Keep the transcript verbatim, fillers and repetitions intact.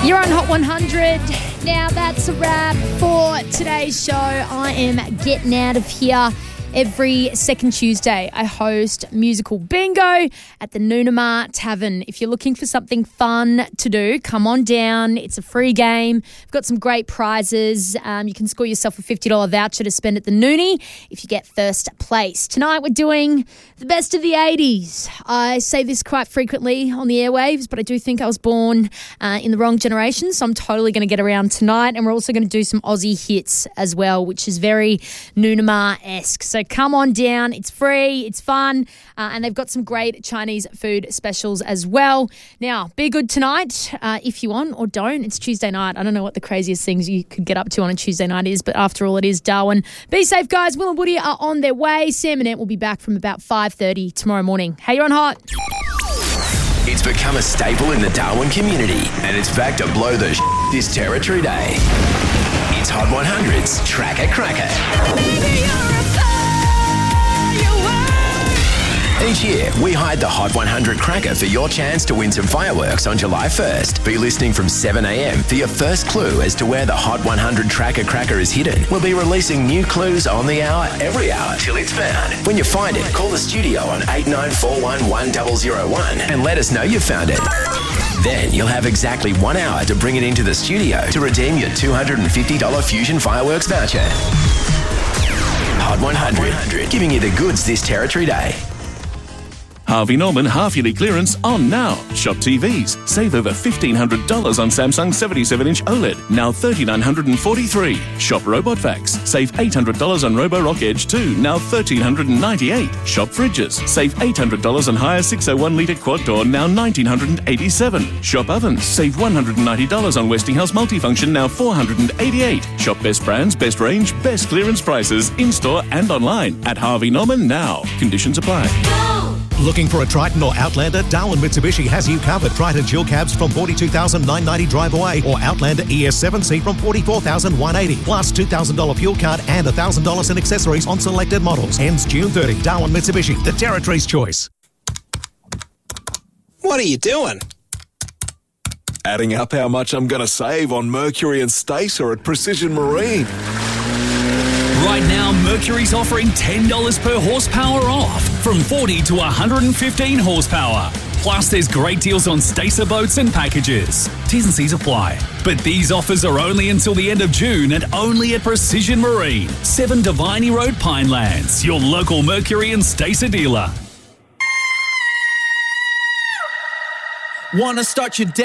You're on Hot one hundred. Now that's a wrap for today's show. I am getting out of here. Every second Tuesday, I host musical bingo at the Noonamar Tavern. If you're looking for something fun to do, come on down. It's a free game. We've got some great prizes. Um, you can score yourself a fifty dollars voucher to spend at the Noonie if you get first place. Tonight, we're doing the best of the eighties. I say this quite frequently on the airwaves, but I do think I was born uh, in the wrong generation, so I'm totally going to get around tonight. And we're also going to do some Aussie hits as well, which is very Noonamar-esque. So come on down. It's free. It's fun. Uh, and they've got some great Chinese food specials as well. Now, be good tonight uh, if you want or don't. It's Tuesday night. I don't know what the craziest things you could get up to on a Tuesday night is, but after all, it is Darwin. Be safe, guys. Will and Woody are on their way. Sam and Ant will be back from about five thirty tomorrow morning. Hey, you're on Hot. It's become a staple in the Darwin community, and it's back to blow the sh- this Territory Day. It's Hot one hundred's Tracker Cracker. Each year, we hide the Hot one hundred Cracker for your chance to win some fireworks on July first. Be listening from seven a.m. for your first clue as to where the Hot one hundred Tracker Cracker is hidden. We'll be releasing new clues on the hour, every hour, till it's found. When you find it, call the studio on eight nine four one, one zero zero one and let us know you found it. Then you'll have exactly one hour to bring it into the studio to redeem your two hundred fifty dollars Fusion Fireworks voucher. Hot one hundred, giving you the goods this Territory Day. Harvey Norman half-yearly clearance on now. Shop T Vs. Save over fifteen hundred dollars on Samsung seventy-seven inch OLED, now three thousand nine hundred forty-three dollars. Shop Robot Vacs. Save eight hundred dollars on Roborock Edge two, now one thousand three hundred ninety-eight dollars. Shop Fridges. Save eight hundred dollars on Haier six oh one litre quad door, now one thousand nine hundred eighty-seven dollars. Shop Ovens. Save one hundred ninety dollars on Westinghouse Multifunction, now four hundred eighty-eight dollars. Shop best brands, best range, best clearance prices, in-store and online at Harvey Norman now. Conditions apply. Looking for a Triton or Outlander? Darwin Mitsubishi has you covered. Triton dual cabs from forty-two thousand nine hundred ninety drive away, or Outlander E S seven C from forty-four thousand one hundred eighty, plus two thousand dollars fuel card and one thousand dollars in accessories on selected models. Ends June thirtieth. Darwin Mitsubishi, the Territory's choice. What are you doing? Adding up how much I'm going to save on Mercury and Stacer at Precision Marine. Right now, Mercury's offering ten dollars per horsepower off, from forty to one hundred fifteen horsepower. Plus, there's great deals on Stacer boats and packages. T's and C's apply. But these offers are only until the end of June and only at Precision Marine, seven Diviny Road, Pinelands, your local Mercury and Stacer dealer. Want to start your day